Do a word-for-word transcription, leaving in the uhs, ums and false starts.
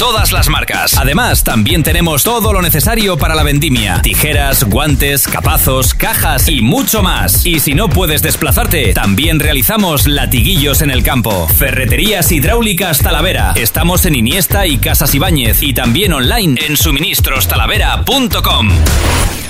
todas las marcas. Además, también tenemos todo lo necesario para la vendimia: tijeras, guantes, capazos, cajas y mucho más. Y si no puedes desplazarte, también realizamos latiguillos en el campo. Ferreterías Hidráulicas Talavera. Estamos en Iniesta y Casas Ibáñez y también online en suministros talavera punto com.